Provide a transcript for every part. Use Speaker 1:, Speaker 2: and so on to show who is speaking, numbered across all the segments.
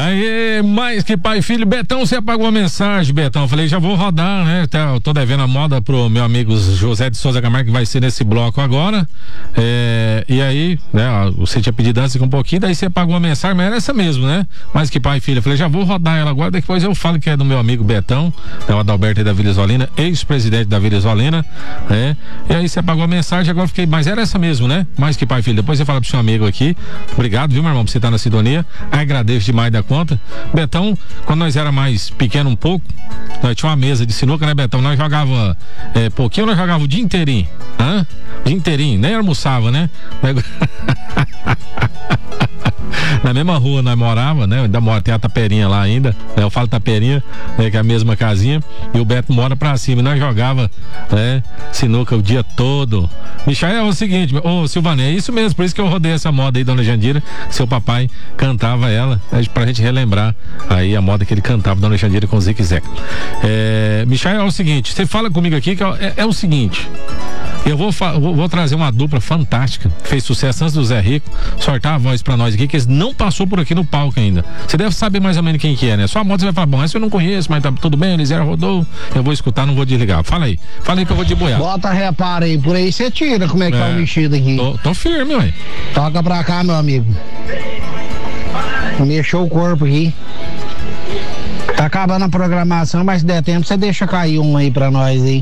Speaker 1: Aí, mais que pai e filho. Betão, você apagou a mensagem, Betão. Eu falei, já vou rodar, né? Eu tô devendo a moda pro meu amigo José de Souza Camargo, que vai ser nesse bloco agora. E aí, né? Você tinha pedido antes um pouquinho, daí você apagou a mensagem, mas era essa mesmo, né? Mais que pai e filho. Eu falei, já vou rodar ela agora, depois eu falo que é do meu amigo Betão, né? O Adalberto aí da Vila Isolina, ex-presidente da Vila Isolina, né? E aí você apagou a mensagem, agora fiquei, mas era essa mesmo, né? Mais que pai e filho. Depois você fala pro seu amigo aqui. Obrigado, viu, meu irmão, por você estar na sintonia. Agradeço demais da conta. Betão, quando nós era mais pequeno um pouco, nós tinha uma mesa de sinuca, né, Betão? Nós jogava pouquinho, nós jogava o dia inteirinho. Dia inteirinho, nem almoçava, né? Na mesma rua nós morava, né? Ainda mora, tem a Taperinha lá ainda, né? Eu falo Taperinha, né? Que é a mesma casinha, e o Beto mora pra cima, e nós jogava, né? Sinuca o dia todo. Michael, é o seguinte, Silvana, é isso mesmo, por isso que eu rodei essa moda aí, dona Jandira, seu papai cantava ela, né? Pra gente relembrar aí a moda que ele cantava, dona Jandira com Zique Zeca. Michael, é o seguinte, você fala comigo aqui que é o seguinte, eu vou trazer uma dupla fantástica, que fez sucesso antes do Zé Rico, sortar a voz pra nós aqui, que eles não passou por aqui no palco ainda. Você deve saber mais ou menos quem que é, né? Só a moda você vai falar, bom, essa eu não conheço, mas tá tudo bem, Eliseu rodou, eu vou escutar, não vou desligar. Fala aí que eu vou de boiar.
Speaker 2: Bota repara aí, por aí você tira como é que tá o mexido aqui.
Speaker 1: Tô firme, ué.
Speaker 2: Toca pra cá, meu amigo. Mexeu o corpo aqui. Tá acabando a programação, mas se der tempo, você deixa cair um aí pra nós aí.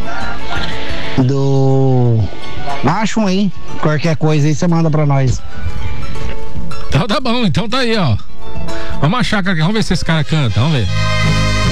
Speaker 2: Acha um aí. Qualquer coisa aí, você manda pra nós.
Speaker 1: Então tá bom, então tá aí, ó. Vamos achar, vamos ver se esse cara canta, vamos ver.